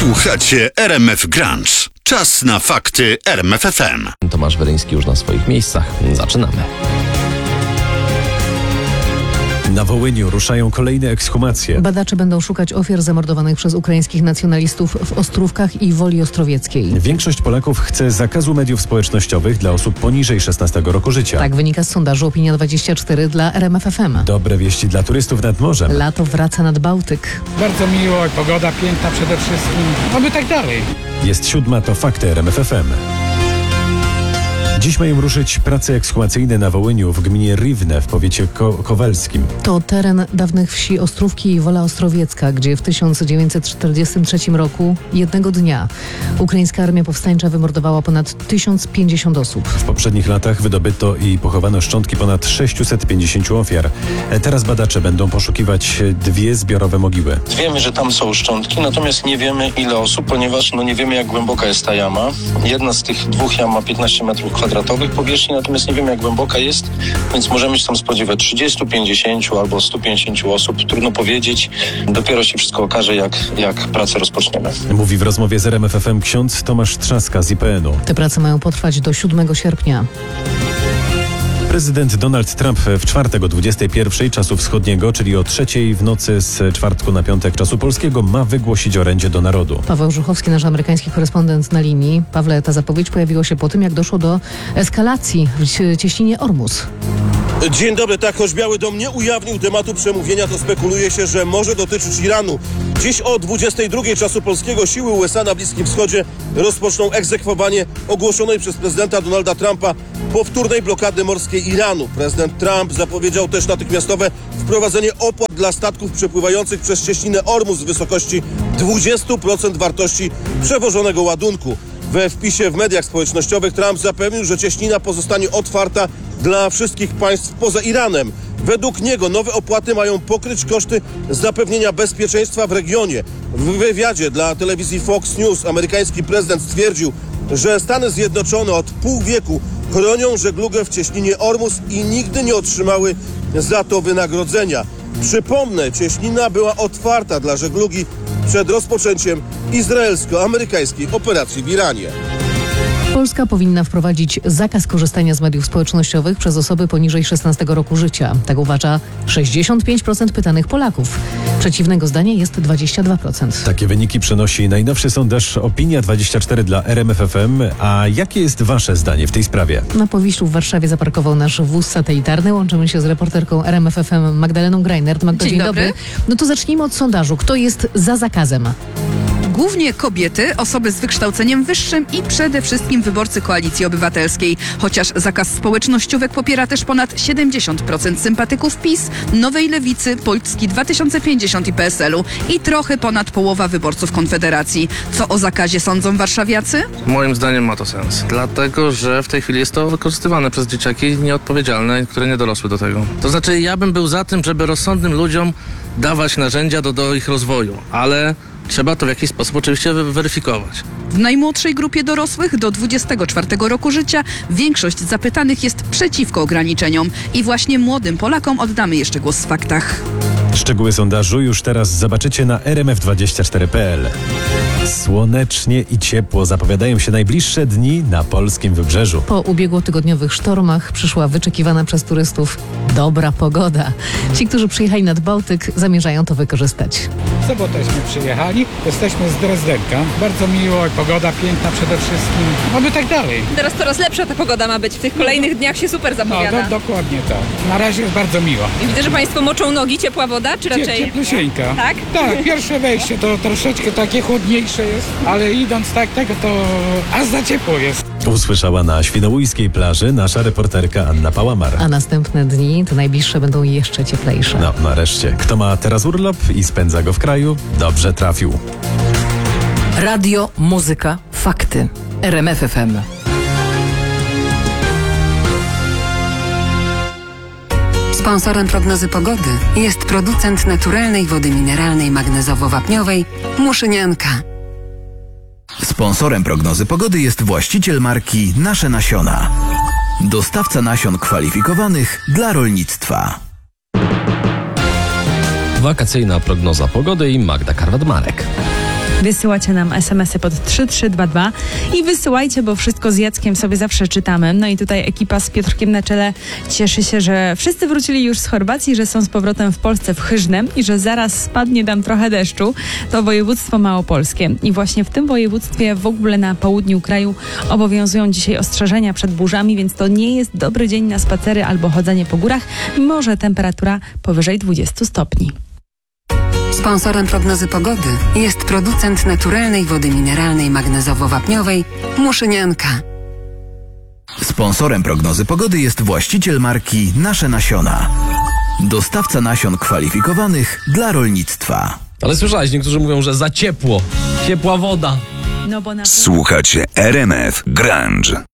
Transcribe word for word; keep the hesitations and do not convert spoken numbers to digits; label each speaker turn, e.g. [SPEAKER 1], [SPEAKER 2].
[SPEAKER 1] Słuchacie R M F Grunge. Czas na fakty R M F F M.
[SPEAKER 2] Tomasz Weryński już na swoich miejscach. Zaczynamy.
[SPEAKER 3] Na Wołyniu ruszają kolejne ekshumacje.
[SPEAKER 4] Badacze będą szukać ofiar zamordowanych przez ukraińskich nacjonalistów w Ostrówkach i Woli Ostrowieckiej.
[SPEAKER 3] Większość Polaków chce zakazu mediów społecznościowych dla osób poniżej szesnastego roku życia.
[SPEAKER 4] Tak wynika z sondażu Opinia dwadzieścia cztery dla R M F F M.
[SPEAKER 3] Dobre wieści dla turystów nad morzem.
[SPEAKER 4] Lato wraca nad Bałtyk.
[SPEAKER 5] Bardzo miło, pogoda piękna przede wszystkim. Oby tak dalej.
[SPEAKER 3] Jest siódma, to fakty R M F F M. Dziś mają ruszyć prace ekshumacyjne na Wołyniu w gminie Riwne w powiecie ko- kowalskim.
[SPEAKER 4] To teren dawnych wsi Ostrówki i Wola Ostrowiecka, gdzie w tysiąc dziewięćset czterdziestym trzecim roku jednego dnia ukraińska armia powstańcza wymordowała ponad tysiąc pięćdziesiąt osób.
[SPEAKER 3] W poprzednich latach wydobyto i pochowano szczątki ponad sześćset pięćdziesięciu ofiar. Teraz badacze będą poszukiwać dwie zbiorowe mogiły.
[SPEAKER 6] Wiemy, że tam są szczątki, natomiast nie wiemy ile osób, ponieważ no nie wiemy jak głęboka jest ta jama. Jedna z tych dwóch jam ma piętnaście metrów kwadratowych powierzchni, natomiast nie wiemy jak głęboka jest, więc możemy się tam spodziewać trzydziestu, pięćdziesięciu albo stu pięćdziesięciu osób. Trudno powiedzieć. Dopiero się wszystko okaże, jak, jak pracę rozpoczniemy.
[SPEAKER 3] Mówi w rozmowie z R M F F M ksiądz Tomasz Trzaska z I P N u.
[SPEAKER 4] Te prace mają potrwać do siódmego sierpnia.
[SPEAKER 3] Prezydent Donald Trump w czwartek o dwudziestej pierwszej czasu wschodniego, czyli o trzeciej w nocy z czwartku na piątek czasu polskiego, ma wygłosić orędzie do narodu.
[SPEAKER 4] Paweł Żuchowski, nasz amerykański korespondent na linii. Pawle, ta zapowiedź pojawiła się po tym, jak doszło do eskalacji w cieśninie Ormus.
[SPEAKER 7] Dzień dobry, tak, choć Biały Dom nie ujawnił tematu przemówienia, to spekuluje się, że może dotyczyć Iranu. Dziś o dwudziestej drugiej czasu polskiego siły U S A na Bliskim Wschodzie rozpoczną egzekwowanie ogłoszonej przez prezydenta Donalda Trumpa powtórnej blokady morskiej Iranu. Prezydent Trump zapowiedział też natychmiastowe wprowadzenie opłat dla statków przepływających przez cieśninę Ormus w wysokości dwadzieścia procent wartości przewożonego ładunku. We wpisie w mediach społecznościowych Trump zapewnił, że cieśnina pozostanie otwarta dla wszystkich państw poza Iranem. Według niego nowe opłaty mają pokryć koszty zapewnienia bezpieczeństwa w regionie. W wywiadzie dla telewizji Fox News amerykański prezydent stwierdził, że Stany Zjednoczone od pół wieku chronią żeglugę w cieśninie Ormus i nigdy nie otrzymały za to wynagrodzenia. Przypomnę, cieśnina była otwarta dla żeglugi przed rozpoczęciem izraelsko-amerykańskiej operacji w Iranie.
[SPEAKER 4] Polska powinna wprowadzić zakaz korzystania z mediów społecznościowych przez osoby poniżej szesnastego roku życia. Tak uważa sześćdziesiąt pięć procent pytanych Polaków. Przeciwnego zdania jest dwadzieścia dwa procent.
[SPEAKER 3] Takie wyniki przynosi najnowszy sondaż Opinia dwadzieścia cztery dla R M F F M. A jakie jest wasze zdanie w tej sprawie?
[SPEAKER 4] Na Powiślu w Warszawie zaparkował nasz wóz satelitarny. Łączymy się z reporterką R M F F M Magdaleną Greinert. Magdo, dzień, dzień dobry. dobry. No to zacznijmy od sondażu. Kto jest za zakazem?
[SPEAKER 8] Głównie kobiety, osoby z wykształceniem wyższym i przede wszystkim wyborcy Koalicji Obywatelskiej. Chociaż zakaz społecznościówek popiera też ponad siedemdziesiąt procent sympatyków PiS, Nowej Lewicy, Polski dwa tysiące pięćdziesiąt i P S L u i trochę ponad połowa wyborców Konfederacji. Co o zakazie sądzą warszawiacy?
[SPEAKER 9] Moim zdaniem ma to sens, dlatego że w tej chwili jest to wykorzystywane przez dzieciaki nieodpowiedzialne, które nie dorosły do tego. To znaczy ja bym był za tym, żeby rozsądnym ludziom dawać narzędzia do, do ich rozwoju, ale trzeba to w jakiś sposób oczywiście weryfikować.
[SPEAKER 8] W najmłodszej grupie dorosłych do dwudziestego czwartego roku życia większość zapytanych jest przeciwko ograniczeniom i właśnie młodym Polakom oddamy jeszcze głos w faktach.
[SPEAKER 3] Szczegóły sondażu już teraz zobaczycie na r m f dwadzieścia cztery kropka p l. Słonecznie i ciepło zapowiadają się najbliższe dni na polskim wybrzeżu.
[SPEAKER 4] Po ubiegłotygodniowych sztormach przyszła wyczekiwana przez turystów dobra pogoda. Ci, którzy przyjechali nad Bałtyk, zamierzają to wykorzystać.
[SPEAKER 5] W sobotęśmy przyjechali, jesteśmy z Drezdenka. Bardzo miło, pogoda piękna przede wszystkim. Oby tak dalej.
[SPEAKER 10] Teraz coraz lepsza ta pogoda ma być. W tych kolejnych dniach się super zapowiada.
[SPEAKER 5] No, do, dokładnie tak. Na razie jest bardzo miło.
[SPEAKER 10] I widzę, że Państwo moczą nogi, ciepła woda, czy raczej...
[SPEAKER 5] Cie, cieplusieńka.
[SPEAKER 10] Tak?
[SPEAKER 5] Tak, pierwsze wejście to troszeczkę takie chłodniejsze jest, ale idąc tak tego to aż za ciepło jest.
[SPEAKER 3] Usłyszała na świnoujskiej plaży nasza reporterka Anna Pałamar.
[SPEAKER 4] A następne dni, te najbliższe, będą jeszcze cieplejsze.
[SPEAKER 3] No, nareszcie. Kto ma teraz urlop i spędza go w kraju, dobrze trafił.
[SPEAKER 11] Radio, muzyka, fakty. R M F F M.
[SPEAKER 12] Sponsorem prognozy pogody jest producent naturalnej wody mineralnej magnezowo-wapniowej Muszynianka.
[SPEAKER 13] Sponsorem prognozy pogody jest właściciel marki Nasze Nasiona. Dostawca nasion kwalifikowanych dla rolnictwa.
[SPEAKER 2] Wakacyjna prognoza pogody i Magda Karwat-Marek.
[SPEAKER 14] Wysyłacie nam es em esy pod trzy trzy dwa dwa i wysyłajcie, bo wszystko z Jackiem sobie zawsze czytamy. No i tutaj ekipa z Piotrkiem na czele cieszy się, że wszyscy wrócili już z Chorwacji, że są z powrotem w Polsce w Chyżnem i że zaraz spadnie tam trochę deszczu. To województwo małopolskie. I właśnie w tym województwie w ogóle na południu kraju obowiązują dzisiaj ostrzeżenia przed burzami, więc to nie jest dobry dzień na spacery albo chodzenie po górach, mimo że temperatura powyżej dwudziestu stopni.
[SPEAKER 12] Sponsorem prognozy pogody jest producent naturalnej wody mineralnej magnezowo-wapniowej Muszynianka.
[SPEAKER 13] Sponsorem prognozy pogody jest właściciel marki Nasze Nasiona. Dostawca nasion kwalifikowanych dla rolnictwa.
[SPEAKER 2] Ale słyszałeś, niektórzy mówią, że za ciepło. Ciepła woda.
[SPEAKER 14] No bo na...
[SPEAKER 1] Słuchacie R M F Grunge.